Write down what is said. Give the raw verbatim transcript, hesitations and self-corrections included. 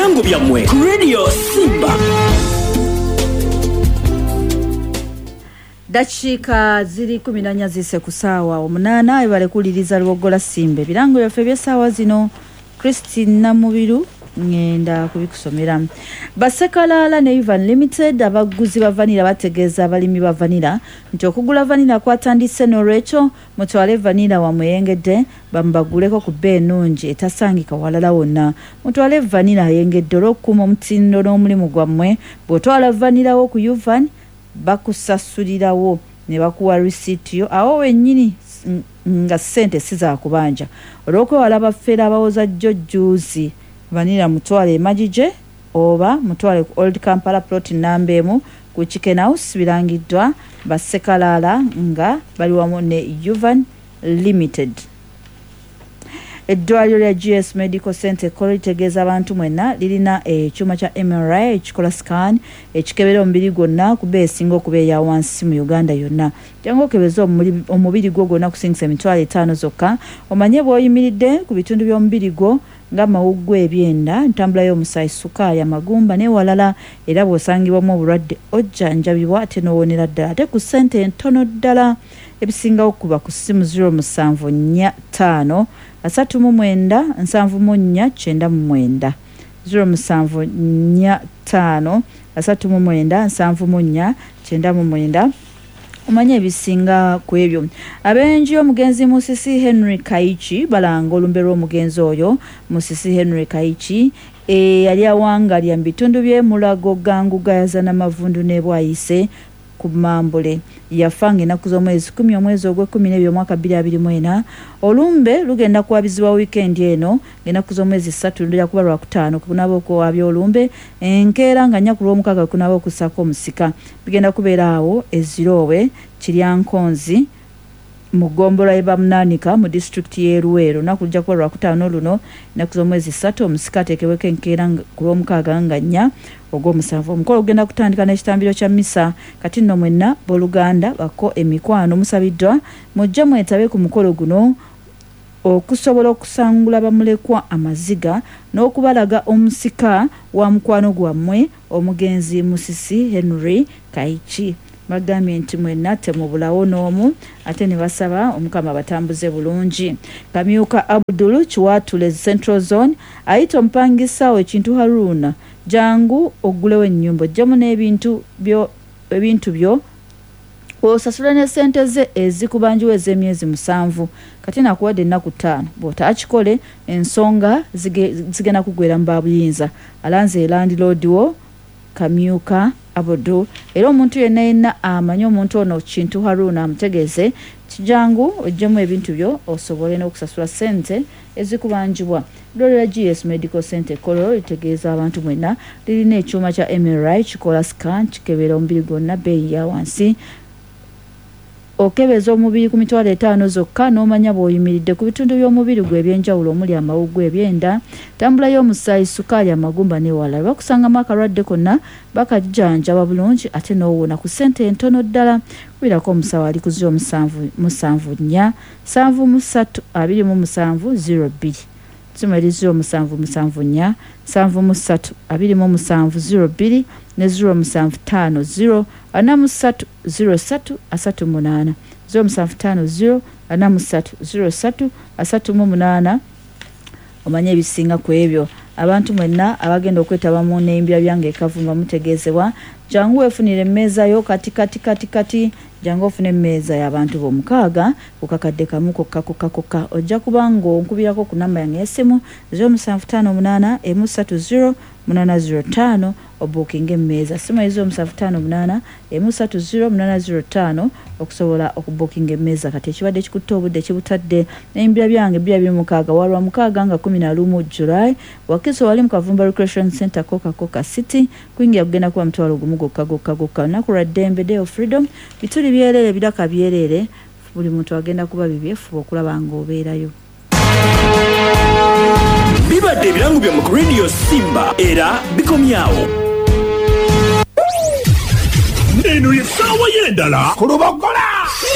ebirango byammwe ku Radio Simba. Dakiika ziri kumi na nnya zise ku ssaawa omunaana ebale kuliriza Luwogola Simba. Ebirango byaffe by'essaawa zino Christine Mubiru ngenda kubikusomera. Basekalaala ne Ivan Limited abaguzi ba vanilla bategeeza abalimi ba vanilla nti okugula vanilla kwatandise n'olwekyo mutwale vanilla wamweyengedde bambaguleko ku bbeeyi ennungi etasangika walala wonna. Mutwale vanilla ayengedde olw'okukuuma omutindo n'omulimu gwammwe. Bw'otwala vanilla wo ku Ivan bakusasulirawo ne bakuwa risiiti yo awo wennyini nga ssente si za kubanja. Olw'okwewala bafeera abawoza jjojjuuzi vanilla mutwale emagije oba mutwale ku Old Kampala plot namba emu ku Chicken House birangiddwa Basekalaala nga bali wamu ne Ivan Limited. Eddwaliro lya G S Medical Center Kolo litegeeza abantu mwenna lirina ekyuma kya M R I ekikola scan ekikebera omubiri gwonna ku bbeeyi esinga okuba eya wansi mu Uganda yonna. Jangu okebeza omubiri gwo gwonna kusingisa emitwalo etaano zokka. Omanye bw'oyimiridde ku bitundu by'omubiri gwo nga amawuggwe, ebyenda, ntambula y'omusaayi, sukaali, amagumba ne walala, era bw'osangibwamu obulwadde ojjanjabibwa ate n'owonera ddala ate ku ssente entono ddala. Ebisingawo kuba ku ssimu zero musanvu nnya ttaano asatu mu mwenda nsanvu mu nnya kyenda mu mwenda zero musanvu nnya ttaano asatu mu mwenda nsanvu mu nnya kyenda mu mwenda. Omanye ebisinga ku ebyo. Abenji omugenzi Musisi Henry Kaichi balanga olumbe lw'omugenzi oyo. Musisi Henry Kaichi e yali awangalya mu bitundu by'e Mulago, Ganguga, Yazana, Mavundu ne Bwayise ku Mambule. Yafanga ennaku z'omwezi kumi omwezi ogw'ekkumi n'ebiri omwaka bbiri abiri mu ena. Olumbe lugenda kuwabizibwa wiikendi eno ng'ennaku z'omwezi ssatu lujja kuba lwakutaano kunaaba okuwabya olumbe enkeera nga nnya ku lw'omukaaga kunaaba okussaako omusika. Bigenda kubeera awo eziroowe Kiryankonzi mu ggombolola y'e Bamunaanika mu disitulikiti y'e Luweero. Lunaku lujja kuba lwakutaano luno ennaku z'omwezi ssatu omusika ateekebweko enkeera ku lw'omukaaga nga nnya ogw'omusanvu. Omukolo gugenda kutandika n'ekitambiro kya mmisa. Kati nno mwenna b'Oluganda bako emikwano musabiddwa mujje mwetabe ku mukolo guno okusobola okusangula bamulekwa amaziga n'okubalaga omusika wa mukwano gwammwe omugenzi Musisi Henry Kaichi. Bagambye nti mwenna temubulawo n'omu ate ne basaba Omukama batambuze bulungi. Kamyuka Abdul Kiwatule Central Zone ayita omupangisa w'ekintu Haruna jangu ogulewo ennyumba ojjamu n'ebintu byo ebintu byo osasula ne ssente ze ezikubanjiwa ez'emyezi musanvu kati nakuwadde ennaku ttaano bw'otaakikole ensonga zigenda kugwera mu babuyinza. Alanze landlord wo Kamyuka Abdul era omuntu yenna yenna amanyi omuntu ono Kintu Haruna amutegeeze kijangu ojjemu ebintu byo osobole n'okusasula ssente ezikubanjibwa. Eddwaliro lya G S Medical Center Kolo litegeeza abantu mwenna lirina ekyuma kya M R I kikola scan kikebera omubiri gwonna bbeeyi ya wansi. Okebeza omubiri ku mitwalo etaano zokka n'omanya bw'oyimiridde ku bitundu by'omubiri gwe ebyenjawulo omuli amawuggwe, ebyenda, ntambula y'omusaayi, sukaali, amagumba ne walala. Bakusangamu akalwadde konna bakajjanjaba bulungi ate n'owona ku ssente entono ddala. Kubirako omusawo ali ku ziro musanvu musanvu nnya nsanvu mu ssatu abiri mu musanvu ziro bbiri. Ssimu eri ziro musanvu musanvu nnya nsanvu mu ssatu abiri mu musanvu ziro bbiri ne ziro musanvu ttaano ziro ana mu ssatu ziro ssatu asatu munaana ziro musanvu ttaano ziro ana mu ssatu ziro ssatu asatu mu munaana. Omanye ebisinga ku ebyo. Abantu mwenna abagenda okwetaba mu neimbira byange ekavumba mutegeezebwa jangu weefunire emmeeza yo kati kati kati kati jangu ofune emmeeza y'abantu b'omukaaga ku kakadde kamu kokka kokka kokka. Ojja kuba ng'onkubirako ku namba yange y'essimu ziro musanvu ttaano munaana emu ssatu ziro munaana ziro ttaano obuukinga emmeeza. Ssimu ezo musanvu ttaano munaana emu ssatu ziro munaana ziro ttaano okusobola okubuukinga emmeeza. Kati ekibadde kikutte obudde kibutadde neimbira byange bbiri abiri mukaaga walwa mukaaga nga kumi na lumu July wakiso wali mu Kavumba Recreation Center Coca Coca City kuyingira kugenda kuba mutwalo gumu gokka gokka gokka. Olunaku lwa ddembe Day of Freedom bituli byerere biraka byerere buli muntu agenda kuba bibyefuba okulaba ng'obeerayo. Bibadde ebirango bya mu Radio Simba era bikomyawo. Neno ye sawa yendala ku Lubogola.